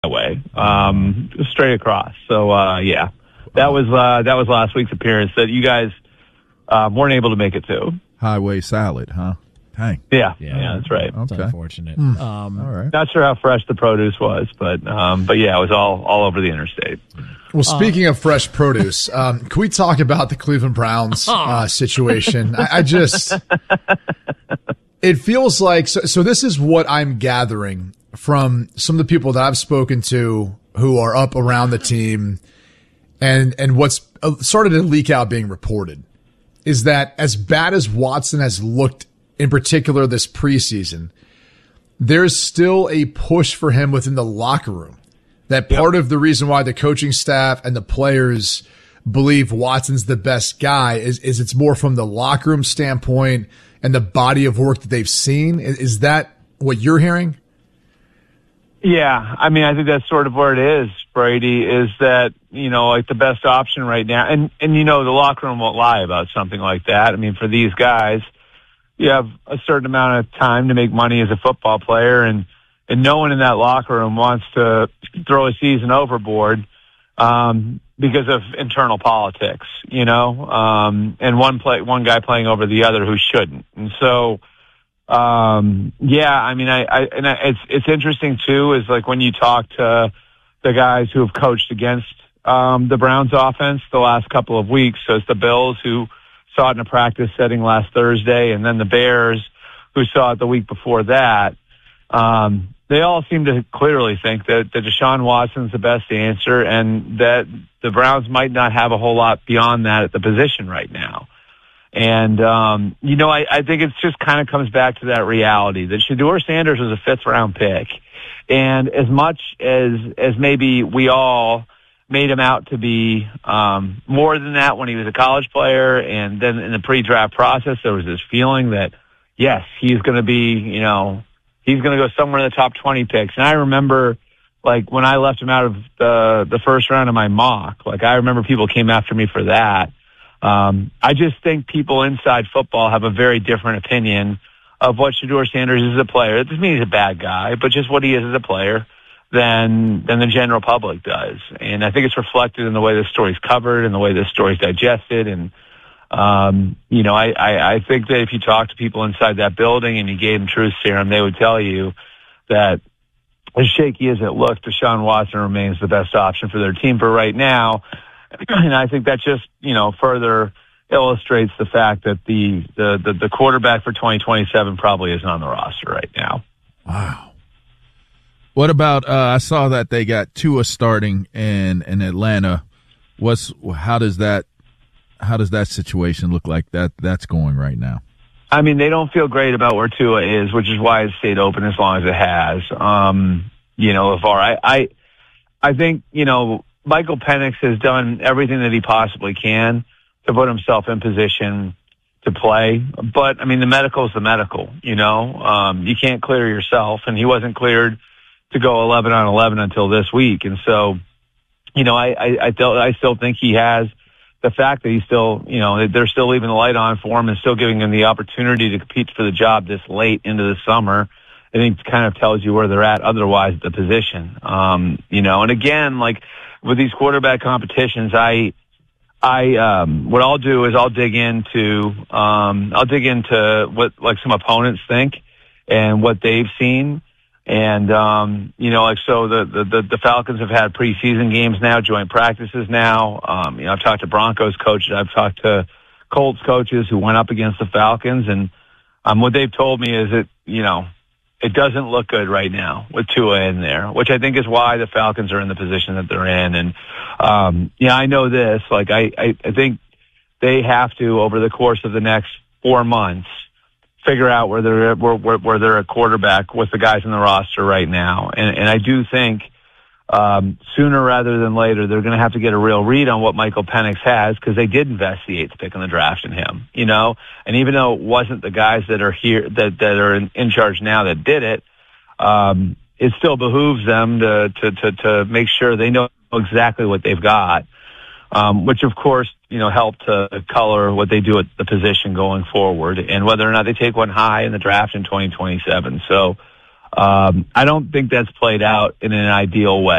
way, straight across. So yeah, that was last week's appearance that you guys weren't able to make it to. Highway salad, huh? Dang. Yeah, that's right. It's Okay. unfortunate. All right. Not sure how fresh the produce was, but yeah, it was all over the interstate. Well, speaking of fresh produce, can we talk about the Cleveland Browns situation? I just, it feels like, so this is what I'm gathering from some of the people that I've spoken to who are up around the team and what's started to leak out being reported is that as bad as Watson has looked in particular this preseason, there's still a push for him within the locker room. That part of the reason why the coaching staff and the players believe Watson's the best guy is it's more from the locker room standpoint and the body of work that they've seen. Is that what you're hearing? Yeah, I mean, I think that's sort of where it is, Brady, is that, like the best option right now. And the locker room won't lie about something like that. I mean, for these guys, you have a certain amount of time to make money as a football player, and no one in that locker room wants to throw a season overboard because of internal politics, and one guy playing over the other who shouldn't. And so, yeah, I mean, it's interesting too, is like when you talk to the guys who have coached against the Browns offense the last couple of weeks. So it's the Bills who saw it in a practice setting last Thursday, and then the Bears who saw it the week before that. They all seem to clearly think that Deshaun Watson's the best answer, and that the Browns might not have a whole lot beyond that at the position right now. And, I think it just kind of comes back to that reality that Shedeur Sanders was a 5th-round pick. And as much as maybe we all made him out to be more than that when he was a college player, and then in the pre-draft process, there was this feeling that, yes, he's going to be, he's going to go somewhere in the top 20 picks. And I remember, like, when I left him out of the first round of my mock, like, I remember people came after me for that. I just think people inside football have a very different opinion of what Shedeur Sanders is as a player. It doesn't mean he's a bad guy, but just what he is as a player than the general public does. And I think it's reflected in the way this story's covered and the way this story's digested. And, I think that if you talk to people inside that building and you gave them truth serum, they would tell you that as shaky as it looks, Deshaun Watson remains the best option for their team for right now. And I think that just, further illustrates the fact that the quarterback for 2027 probably isn't on the roster right now. Wow. What about, I saw that they got Tua starting in Atlanta. How does that situation look like that's going right now? I mean, they don't feel great about where Tua is, which is why it stayed open as long as it has. I think, Michael Penix has done everything that he possibly can to put himself in position to play. But, I mean, the medical is the medical, you can't clear yourself, and he wasn't cleared to go 11 on 11 until this week. And so, I still think he has the fact that he's still, they're still leaving the light on for him and still giving him the opportunity to compete for the job this late into the summer. I think it kind of tells you where they're at otherwise at the position. And again, like with these quarterback competitions, what I'll do is I'll dig into what like some opponents think and what they've seen. And, so the Falcons have had preseason games now, joint practices now. I've talked to Broncos coaches. I've talked to Colts coaches who went up against the Falcons. And, what they've told me is that, it doesn't look good right now with Tua in there, which I think is why the Falcons are in the position that they're in. And, I know this, like, I think they have to, over the course of the next 4 months, figure out where they're a quarterback with the guys in the roster right now. And I do think, sooner rather than later, they're going to have to get a real read on what Michael Penix has, because they did invest the 8th pick in the draft in him, and even though it wasn't the guys that are here, that are in charge now that did it, it still behooves them to make sure they know exactly what they've got, which of course, help to color what they do at the position going forward and whether or not they take one high in the draft in 2027. So, I don't think that's played out in an ideal way.